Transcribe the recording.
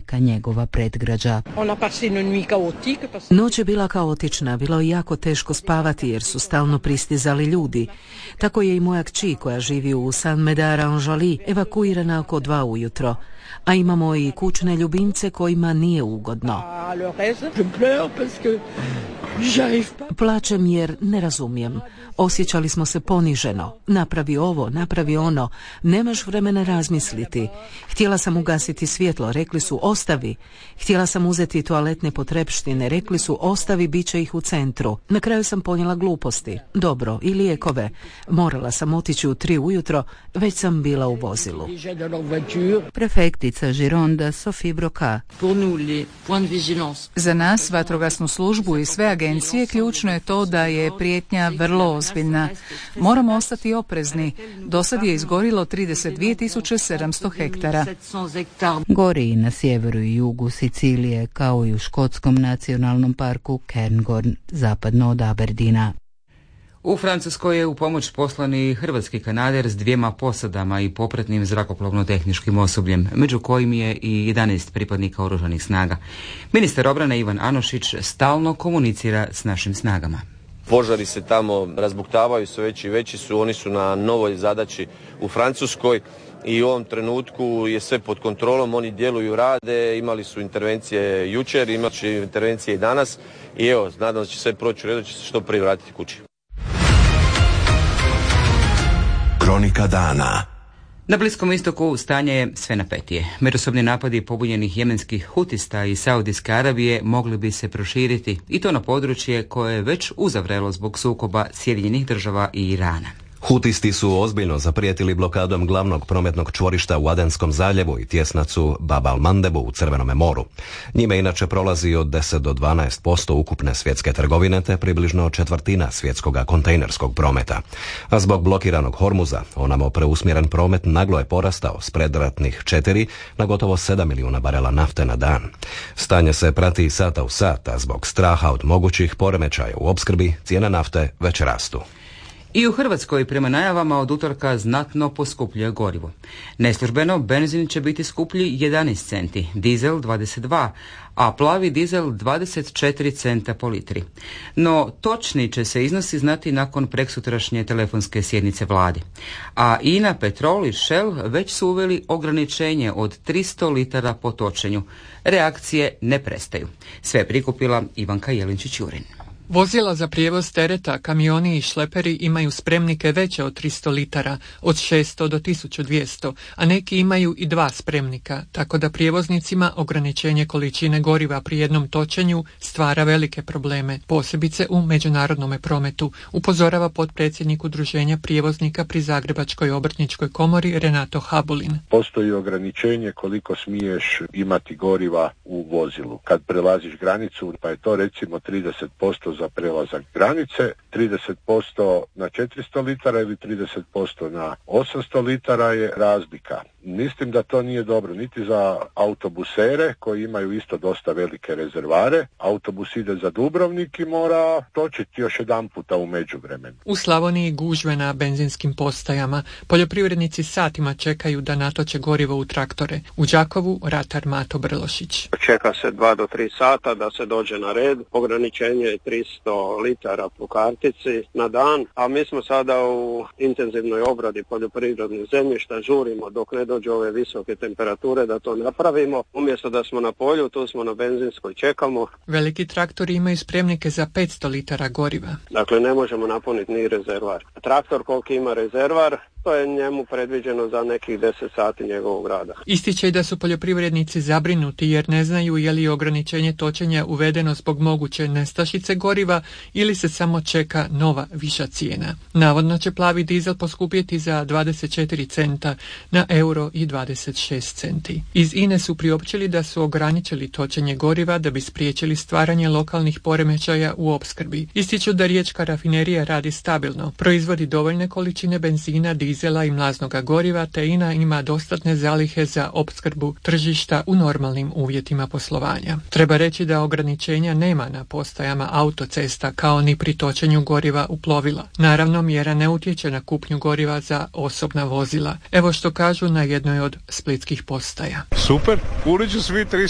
neka njegova predgrađa. Noć je bila kaotična, bilo je jako teško spavati jer su stalno pristizali ljudi. Tako je i moja kći koja živi u Saint-Médard-en-Jallis evakuirana oko 2 ujutro. A imamo i kućne ljubimce kojima nije ugodno. Plačem jer ne razumijem. Osjećali smo se poniženo. Napravi ovo, napravi ono. Nemaš vremena razmisliti. Htjela sam ugasiti svjetlo, rekli su ostavi. Htjela sam uzeti toaletne potrepštine, rekli su ostavi, bit će ih u centru. Na kraju sam ponijela gluposti. Dobro, i lijekove. Morala sam otići u 3 ujutro, već sam bila u vozilu. Prefektica Gironda Sophie Broca. Za nas, vatrogasnu službu i sve agencije, ključno je to da je prijetnja vrlo ozbiljna. Moramo ostati oprezni. Do sad je izgorilo 32.700 hektara. Gori i na sjeveru i jugu Sicilije, kao i u škotskom nacionalnom parku Cairngorm, zapadno od Aberdeena. U Francuskoj je u pomoć poslani hrvatski kanader s 2 posadama i popratnim zrakoplovno-tehničkim osobljem, među kojim je i 11 pripadnika oružanih snaga. Ministar obrane Ivan Anušić stalno komunicira s našim snagama. Požari se tamo razbuktavaju, sve veći i veći su, oni su na novoj zadaći u Francuskoj i u ovom trenutku je sve pod kontrolom, oni djeluju, rade, imali su intervencije jučer, imat će intervencije i danas i evo, nadam se da će sve proći u redu, da će se što prije vratiti kući. Kronika dana. Na Bliskom istoku stanje je sve napetije. Međusobni napadi pobunjenih jemenskih hutista i Saudijske Arabije mogli bi se proširiti i to na područje koje je već uzavrelo zbog sukoba Sjedinjenih Država i Irana. Hutisti su ozbiljno zaprijetili blokadom glavnog prometnog čvorišta u Adenskom zaljevu i tjesnacu Bab al-Mandebu u Crvenome moru. Njime inače prolazi od 10 do 12% ukupne svjetske trgovine te približno 1/4 svjetskog kontejnerskog prometa. A zbog blokiranog Hormuza, onamo preusmjeren promet naglo je porastao s predratnih 4 na gotovo 7 milijuna barela nafte na dan. Stanje se prati iz sata u sat, a zbog straha od mogućih poremećaja u opskrbi cijene nafte već rastu. I u Hrvatskoj prema najavama od utorka znatno poskupljuje gorivo. Neslužbeno benzin će biti skuplji 11 centi, dizel 22, a plavi dizel 24 centa po litri. No točni će se iznosi znati nakon preksutrašnje telefonske sjednice vlade. A INA, Petrol i Shell već su uveli ograničenje od 300 litara po točenju. Reakcije ne prestaju. Sve je prikupila Ivanka Jelinčić-Jurin. Vozila za prijevoz tereta, kamioni i šleperi imaju spremnike veće od 300 litara, od 600 do 1200, a neki imaju i 2 spremnika, tako da prijevoznicima ograničenje količine goriva pri jednom točenju stvara velike probleme, posebice u međunarodnom prometu, upozorava potpredsjednik Udruženja prijevoznika pri Zagrebačkoj obrtničkoj komori Renato Habulin. Postoji ograničenje koliko smiješ imati goriva u vozilu. Kad prelaziš granicu, pa je to recimo 30% za prelazak granice, 30% na 400 litara ili 30% na 800 litara je razlika. Mislim da to nije dobro niti za autobusere koji imaju isto dosta velike rezervare. Autobus ide za Dubrovnik i mora točiti još jedan puta u međuvremenu. U Slavoniji gužve na benzinskim postajama. Poljoprivrednici satima čekaju da natoče gorivo u traktore. U Đakovu ratar Mato Brlošić. Čeka se 2 do 3 sata da se dođe na red. Ograničenje je 300 litara po kartici na dan, a mi smo sada u intenzivnoj obradi poljoprivrednih zemljišta, žurimo dok ne dođu ove visoke temperature da to napravimo. Umjesto da smo na polju, tu smo na benzinskoj, čekamo. Veliki traktori imaju spremnike za 500 litara goriva. Dakle, ne možemo napuniti ni rezervar. Traktor koliko ima rezervar, to je njemu predviđeno za nekih 10 sati njegovog rada. Ističe da su poljoprivrednici zabrinuti jer ne znaju je li ograničenje točenja uvedeno zbog moguće nestašice goriva ili se samo čeka nova viša cijena. Navodno će plavi dizel poskupjeti za 24 centa na euro i 26 centi. Iz INE su priopćili da su ograničili točenje goriva da bi spriječili stvaranje lokalnih poremećaja u opskrbi. Ističu da riječka rafinerija radi stabilno, proizvodi dovoljne količine benzina, dizela i mlaznoga goriva, te INA ima dostatne zalihe za opskrbu tržišta u normalnim uvjetima poslovanja. Treba reći da ograničenja nema na postajama autocesta kao ni pri točenju goriva u plovila. Naravno, mjera ne utječe na kupnju goriva za osobna vozila. Evo što kažu na jednoj od splitskih postaja. Super, punit ću svi